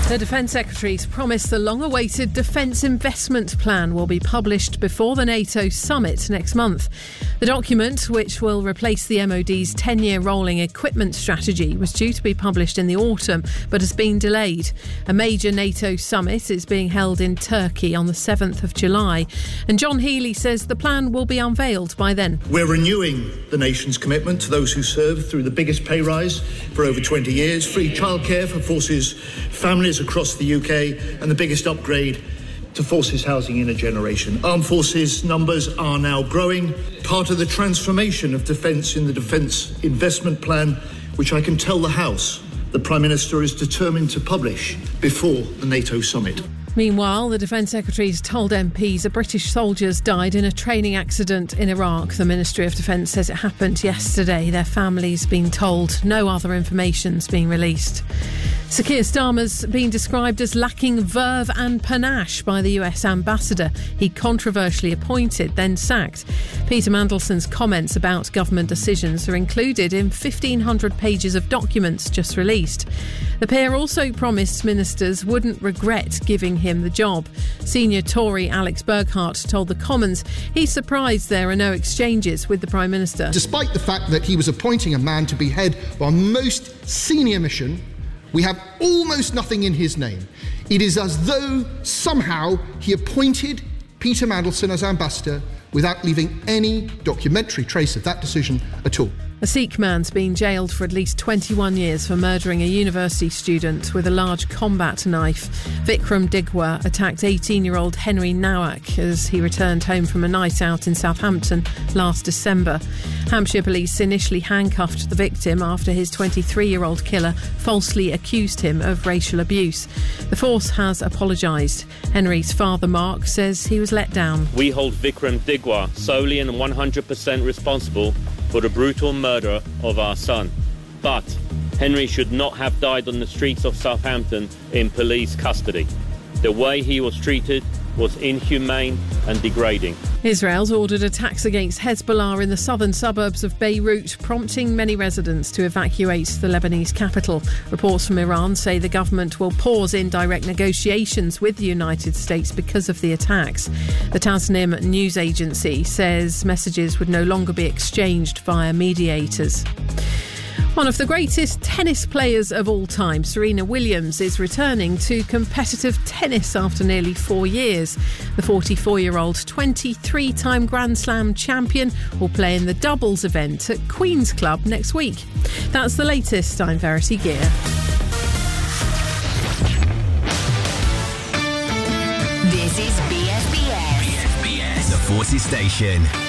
The Defence Secretary's promised the long-awaited Defence Investment Plan will be published before the NATO summit next month. The document, which will replace the MOD's 10-year rolling equipment strategy, was due to be published in the autumn, but has been delayed. A major NATO summit is being held in Turkey on the 7th of July, and John Healey says the plan will be unveiled by then. We're renewing the nation's commitment to those who serve through the biggest pay rise for over 20 years, free childcare for forces families across the UK, and the biggest upgrade to forces housing in a generation. Armed forces numbers are now growing, part of the transformation of defence in the Defence Investment Plan, which I can tell the House the Prime Minister is determined to publish before the NATO summit. Meanwhile, the Defence Secretary has told MPs a British soldiers died in a training accident in Iraq. The Ministry of Defence says it happened yesterday. Their family's been told no other information's been released. Sir Keir Starmer's been described as lacking verve and panache by the US ambassador he controversially appointed, then sacked. Peter Mandelson's comments about government decisions are included in 1,500 pages of documents just released. The pair also promised ministers wouldn't regret giving him the job. Senior Tory Alex Burghart told the Commons he's surprised there are no exchanges with the Prime Minister. Despite the fact that he was appointing a man to be head of our most senior mission, we have almost nothing in his name. It is as though somehow he appointed Peter Mandelson as ambassador without leaving any documentary trace of that decision at all. A Sikh man's been jailed for at least 21 years for murdering a university student with a large combat knife. Vikram Digwa attacked 18-year-old Henry Nawak as he returned home from a night out in Southampton last December. Hampshire police initially handcuffed the victim after his 23-year-old killer falsely accused him of racial abuse. The force has apologised. Henry's father, Mark, says he was let down. We hold Vikram Digwa solely and 100% responsible for the brutal murder of our son. But Henry should not have died on the streets of Southampton in police custody. The way he was treated was inhumane and degrading. Israel's ordered attacks against Hezbollah in the southern suburbs of Beirut, prompting many residents to evacuate the Lebanese capital. Reports from Iran say the government will pause indirect negotiations with the United States because of the attacks. The Tasnim news agency says messages would no longer be exchanged via mediators. One of the greatest tennis players of all time, Serena Williams, is returning to competitive tennis after nearly 4 years. The 44-year-old 23-time Grand Slam champion will play in the doubles event at Queen's Club next week. That's the latest. I'm Verity Gear. This is BFBS. BFBS, the Forces Station.